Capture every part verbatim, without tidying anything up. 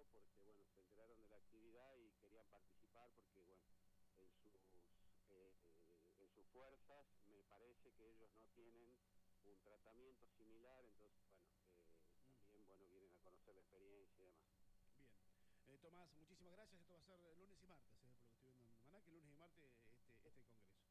llegó porque, bueno, se enteraron de la actividad y querían participar porque, bueno, en sus, eh, eh, en sus fuerzas me parece que ellos no tienen un tratamiento similar, entonces, bueno, eh, Mm. también, bueno, vienen a conocer la experiencia y demás. Bien. Eh, Tomás, muchísimas gracias. Esto va a ser lunes y martes, eh, por lo que estoy viendo en Almanaque, lunes y martes este, este congreso.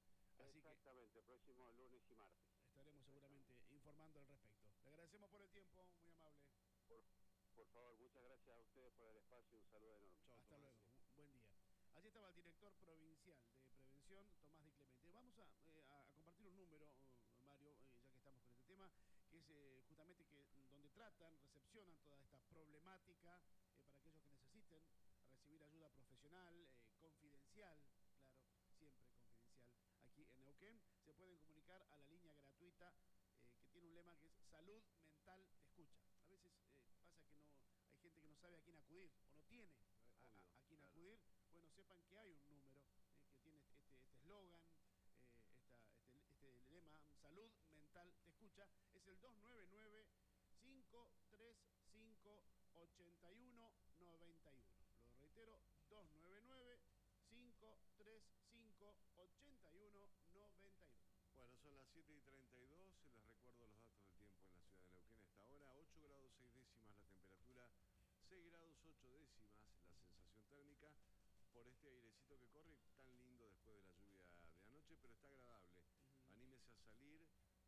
Así que Exactamente, próximo lunes y martes. estaremos seguramente informando al respecto. Le agradecemos por el tiempo, muy amable. Por, por favor, muchas gracias a ustedes por el espacio y un saludo enorme. Chau, Hasta Tomás. Luego, buen día. Allí estaba el director provincial de prevención, Tomás Di Clemente. Vamos a, eh, a compartir un número, Mario, eh, ya que estamos con este tema, que es eh, justamente que donde tratan, recepcionan toda esta problemática eh, para aquellos que necesiten recibir ayuda profesional, eh, confidencial, claro, siempre confidencial, aquí en Neuquén. Se pueden comunicar a la línea gratuita eh, que tiene un lema que es salud mental te escucha. A veces eh, pasa que no hay gente que no sabe a quién acudir o no tiene a, a, a quién claro. acudir. Bueno, sepan que hay un número eh, que tiene este eslogan, este, este, este, este lema, salud mental te escucha, es el dos nueve nueve, cinco tres cinco, ocho uno nueve uno. Lo reitero, dos nueve nueve, cinco tres cinco, ocho uno nueve uno. Bueno, son las siete y treinta y dos, les recuerdo los datos del tiempo en la ciudad de Neuquén a esta hora, ocho grados seis décimas la temperatura, seis grados ocho décimas la sensación térmica, por este airecito que corre, tan lindo después de la lluvia de anoche, pero está agradable. Uh-huh. Anímese a salir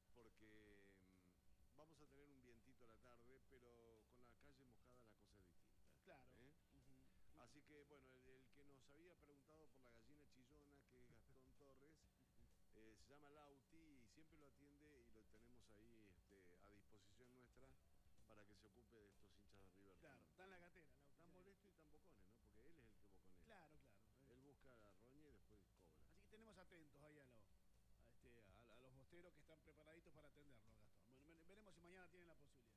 porque mmm, vamos a tener un vientito a la tarde, pero con la calle mojada la cosa es distinta. Claro. ¿eh? Uh-huh. Así que, bueno, el, el que nos había preguntado por la gallina chillona, que es Gastón Torres, eh, se llama Lauti y siempre lo atiende y lo tenemos ahí este, a disposición nuestra para que se ocupe de estos hinchas de River. Claro, tan la gatera, Lauti. Tan molesto y tan bocones, ¿no? Porque él es el que boconea. Claro, claro. Él busca la roña y después cobra. Así que tenemos atentos ahí a los, a este, a, a los bosteros que están preparaditos para atenderlo, Gastón. Bueno, veremos si mañana tienen la posibilidad.